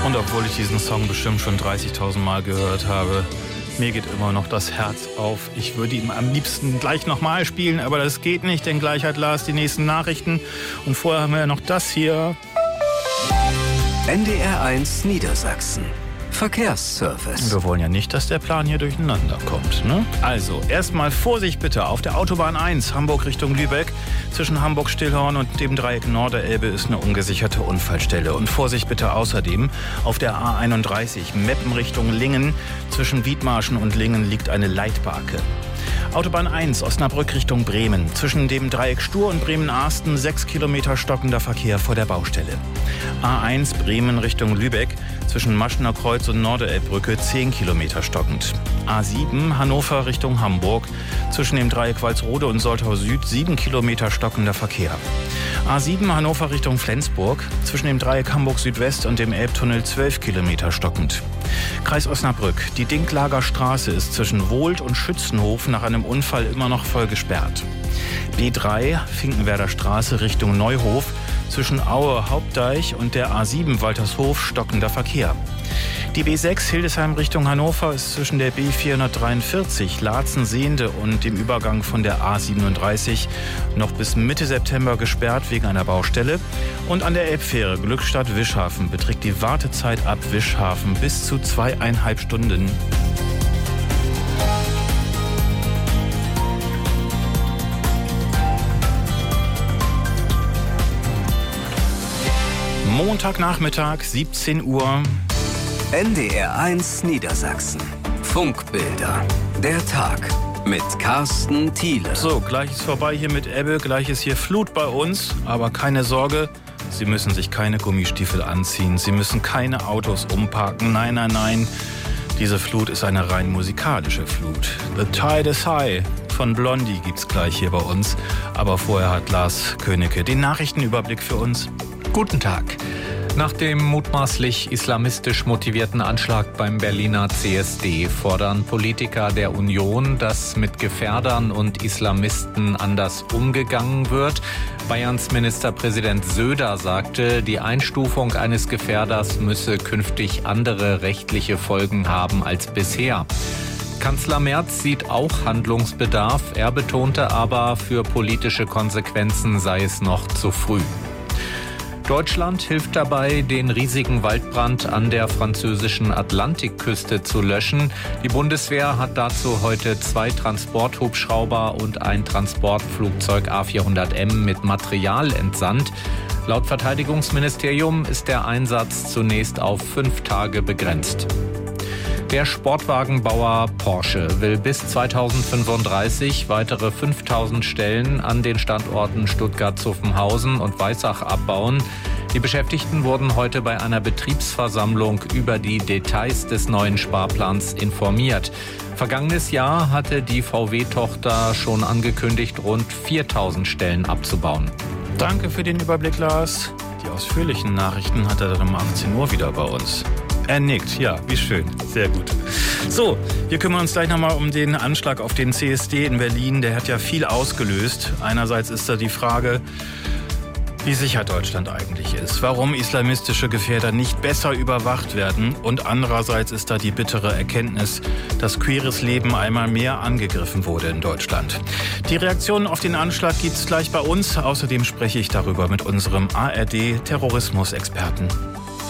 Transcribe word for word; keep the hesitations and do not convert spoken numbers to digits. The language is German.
Und obwohl ich diesen Song bestimmt schon dreißigtausend Mal gehört habe, mir geht immer noch das Herz auf. Ich würde ihn am liebsten gleich nochmal spielen, aber das geht nicht, denn gleich hat Lars die nächsten Nachrichten. Und vorher haben wir ja noch das hier. N D R eins Niedersachsen. Verkehrsservice. Wir wollen ja nicht, dass der Plan hier durcheinander kommt, ne? Also, erstmal Vorsicht bitte. Auf der Autobahn eins, Hamburg Richtung Lübeck. Zwischen Hamburg-Stillhorn und dem Dreieck Norderelbe ist eine ungesicherte Unfallstelle. Und Vorsicht bitte außerdem auf der A einunddreißig, Meppen Richtung Lingen. Zwischen Wiedmarschen und Lingen liegt eine Leitbarke. Autobahn eins, Osnabrück Richtung Bremen. Zwischen dem Dreieck Stur und Bremen-Arsten sechs Kilometer stockender Verkehr vor der Baustelle. A eins, Bremen Richtung Lübeck. Zwischen Maschener Kreuz und Norderelbbrücke zehn Kilometer stockend. A sieben, Hannover Richtung Hamburg. Zwischen dem Dreieck Walsrode und Soltau Süd sieben Kilometer stockender Verkehr. A sieben, Hannover Richtung Flensburg. Zwischen dem Dreieck Hamburg Südwest und dem Elbtunnel zwölf Kilometer stockend. Kreis Osnabrück. Die Dinklager Straße ist zwischen Wohlt und Schützenhof nach einem Unfall immer noch voll gesperrt. B drei, Finkenwerder Straße Richtung Neuhof. Zwischen Aue Hauptdeich und der A sieben Waltershof stockender Verkehr. Die B sechs Hildesheim Richtung Hannover ist zwischen der B vierhundertdreiundvierzig Laatzen-Sehnde und dem Übergang von der A siebenunddreißig noch bis Mitte September gesperrt wegen einer Baustelle. Und an der Elbfähre Glückstadt-Wischhafen beträgt die Wartezeit ab Wischhafen bis zu zweieinhalb Stunden. Montagnachmittag, siebzehn Uhr. N D R eins Niedersachsen. Funkbilder. Der Tag mit Carsten Thiele. So, gleich ist vorbei hier mit Ebbe, gleich ist hier Flut bei uns. Aber keine Sorge, Sie müssen sich keine Gummistiefel anziehen. Sie müssen keine Autos umparken. Nein, nein, nein. Diese Flut ist eine rein musikalische Flut. The Tide is High von Blondie gibt's gleich hier bei uns. Aber vorher hat Lars Königke den Nachrichtenüberblick für uns. Guten Tag. Nach dem mutmaßlich islamistisch motivierten Anschlag beim Berliner C S D fordern Politiker der Union, dass mit Gefährdern und Islamisten anders umgegangen wird. Bayerns Ministerpräsident Söder sagte, die Einstufung eines Gefährders müsse künftig andere rechtliche Folgen haben als bisher. Kanzler Merz sieht auch Handlungsbedarf. Er betonte aber, für politische Konsequenzen sei es noch zu früh. Deutschland hilft dabei, den riesigen Waldbrand an der französischen Atlantikküste zu löschen. Die Bundeswehr hat dazu heute zwei Transporthubschrauber und ein Transportflugzeug A vierhundert M mit Material entsandt. Laut Verteidigungsministerium ist der Einsatz zunächst auf fünf Tage begrenzt. Der Sportwagenbauer Porsche will bis zweitausendfünfunddreißig weitere fünftausend Stellen an den Standorten Stuttgart-Zuffenhausen und Weissach abbauen. Die Beschäftigten wurden heute bei einer Betriebsversammlung über die Details des neuen Sparplans informiert. Vergangenes Jahr hatte die V W-Tochter schon angekündigt, rund viertausend Stellen abzubauen. Danke für den Überblick, Lars. Die ausführlichen Nachrichten hat er dann um achtzehn Uhr wieder bei uns. Er nickt, ja, wie schön, sehr gut. So, wir kümmern uns gleich nochmal um den Anschlag auf den C S D in Berlin. Der hat ja viel ausgelöst. Einerseits ist da die Frage, wie sicher Deutschland eigentlich ist, warum islamistische Gefährder nicht besser überwacht werden, und andererseits ist da die bittere Erkenntnis, dass queeres Leben einmal mehr angegriffen wurde in Deutschland. Die Reaktionen auf den Anschlag gibt's gleich bei uns. Außerdem spreche ich darüber mit unserem A R D-Terrorismusexperten.